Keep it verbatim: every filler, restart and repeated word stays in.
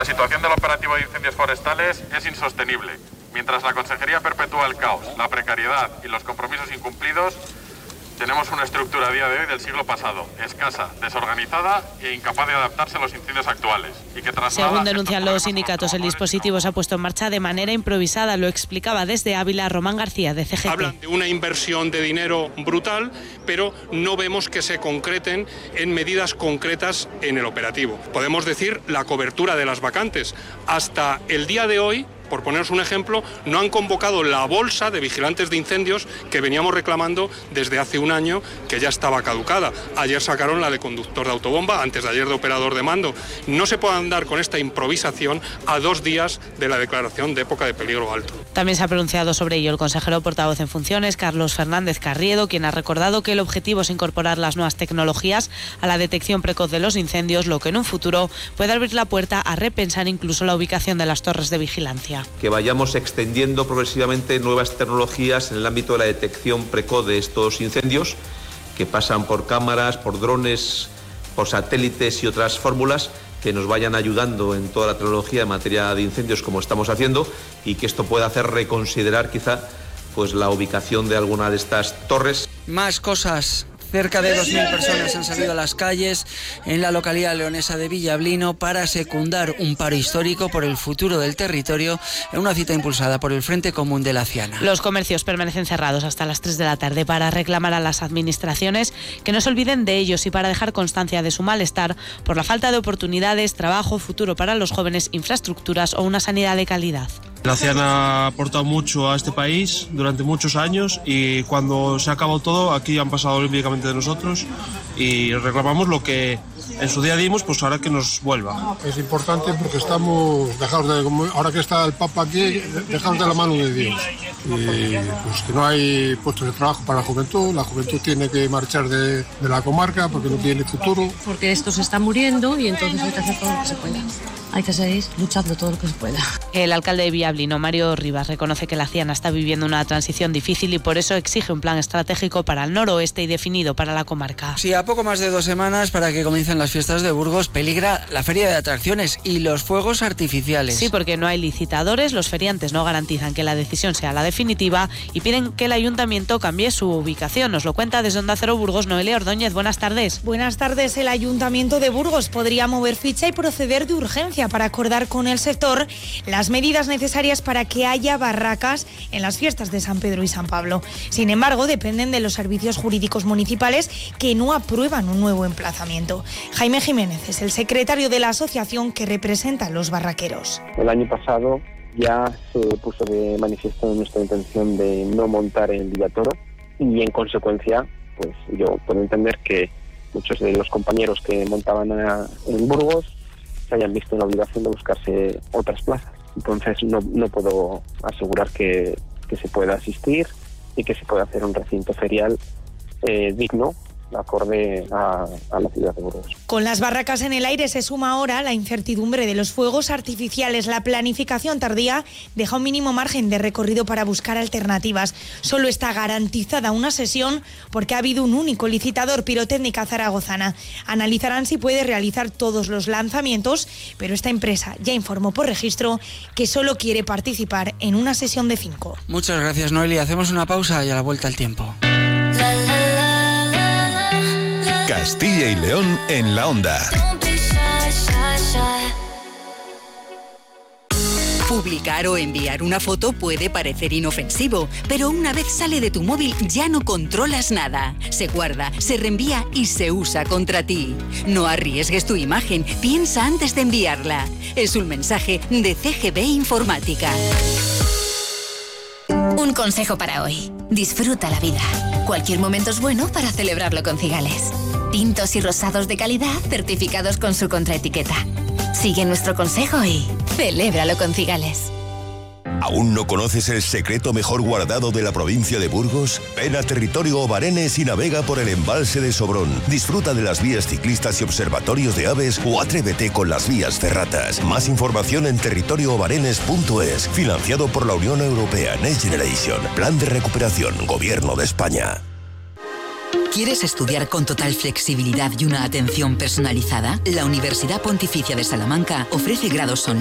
La situación del operativo de incendios forestales es insostenible. Mientras la Consejería perpetúa el caos, la precariedad y los compromisos incumplidos, tenemos una estructura a día de hoy del siglo pasado, escasa, desorganizada e incapaz de adaptarse a los incendios actuales. Y que Según denuncian los sindicatos, el dispositivo se ha puesto en marcha de manera improvisada. Lo explicaba desde Ávila Román García, de C G T. Hablan de una inversión de dinero brutal, pero no vemos que se concreten en medidas concretas en el operativo. Podemos decir la cobertura de las vacantes. Hasta el día de hoy, por poneros un ejemplo, no han convocado la bolsa de vigilantes de incendios que veníamos reclamando desde hace un año, que ya estaba caducada. Ayer sacaron la de conductor de autobomba, antes de ayer de operador de mando. No se puede andar con esta improvisación a dos días de la declaración de época de peligro alto. También se ha pronunciado sobre ello el consejero portavoz en funciones, Carlos Fernández Carriedo, quien ha recordado que el objetivo es incorporar las nuevas tecnologías a la detección precoz de los incendios, lo que en un futuro puede abrir la puerta a repensar incluso la ubicación de las torres de vigilancia. Que vayamos extendiendo progresivamente nuevas tecnologías en el ámbito de la detección precoz de estos incendios, que pasan por cámaras, por drones, por satélites y otras fórmulas que nos vayan ayudando en toda la tecnología en materia de incendios, como estamos haciendo, y que esto pueda hacer reconsiderar quizá pues la ubicación de alguna de estas torres. Más cosas. Cerca de dos mil personas han salido a las calles en la localidad leonesa de Villablino para secundar un paro histórico por el futuro del territorio en una cita impulsada por el Frente Común de la Ciana. Los comercios permanecen cerrados hasta las tres de la tarde para reclamar a las administraciones que no se olviden de ellos y para dejar constancia de su malestar por la falta de oportunidades, trabajo, futuro para los jóvenes, infraestructuras o una sanidad de calidad. La Ciana ha aportado mucho a este país durante muchos años y cuando se ha acabado todo, aquí han pasado olímpicamente de nosotros y reclamamos lo que en su día dimos, pues ahora que nos vuelva. Es importante porque estamos dejados de, ahora que está el Papa aquí, dejados de la mano de Dios. Y pues que no hay puestos de trabajo para la juventud, la juventud tiene que marchar de, de la comarca porque no tiene futuro. Porque esto se está muriendo y entonces hay que hacer todo lo que se pueda. Hay que seguir luchando todo lo que se pueda. El alcalde de Villablino, Mario Rivas, reconoce que la Ciana está viviendo una transición difícil y por eso exige un plan estratégico para el noroeste y definido para la comarca. Sí, a poco más de dos semanas para que comiencen las fiestas de Burgos, peligra la feria de atracciones y los fuegos artificiales. Sí, porque no hay licitadores, los feriantes no garantizan que la decisión sea la definitiva y piden que el ayuntamiento cambie su ubicación. Nos lo cuenta desde Onda Cero Burgos, Noelia Ordóñez. Buenas tardes. Buenas tardes. El ayuntamiento de Burgos podría mover ficha y proceder de urgencia para acordar con el sector las medidas necesarias para que haya barracas en las fiestas de San Pedro y San Pablo. Sin embargo, dependen de los servicios jurídicos municipales que no aprueban un nuevo emplazamiento. Jaime Jiménez es el secretario de la asociación que representa a los barraqueros. El año pasado ya se puso de manifiesto nuestra intención de no montar en Villatoro y en consecuencia, pues yo puedo entender que muchos de los compañeros que montaban a, en Burgos se hayan visto en la obligación de buscarse otras plazas. Entonces no, no puedo asegurar que, que se pueda asistir y que se pueda hacer un recinto ferial eh, digno, acorde a, a la ciudad de Burgos. Con las barracas en el aire se suma ahora la incertidumbre de los fuegos artificiales. La planificación tardía deja un mínimo margen de recorrido para buscar alternativas. Solo está garantizada una sesión porque ha habido un único licitador, Pirotécnica Zaragozana. Analizarán si puede realizar todos los lanzamientos, pero esta empresa ya informó por registro que solo quiere participar en una sesión de cinco. Muchas gracias, Noelia. Hacemos una pausa y a la vuelta al tiempo. Castilla y León en la Onda. Publicar o enviar una foto puede parecer inofensivo, pero una vez sale de tu móvil ya no controlas nada. Se guarda, se reenvía y se usa contra ti. No arriesgues tu imagen, piensa antes de enviarla. Es un mensaje de C G B Informática. Un consejo para hoy. Disfruta la vida. Cualquier momento es bueno para celebrarlo con Cigales. Tintos y rosados de calidad certificados con su contraetiqueta. Sigue nuestro consejo y celébralo con Cigales. ¿Aún no conoces el secreto mejor guardado de la provincia de Burgos? Ven a Territorio Obarenes y navega por el embalse de Sobrón. Disfruta de las vías ciclistas y observatorios de aves o atrévete con las vías ferratas. Más información en territorio obarenes punto es. Financiado por la Unión Europea Next Generation. Plan de recuperación. Gobierno de España. ¿Quieres estudiar con total flexibilidad y una atención personalizada? La Universidad Pontificia de Salamanca ofrece grados online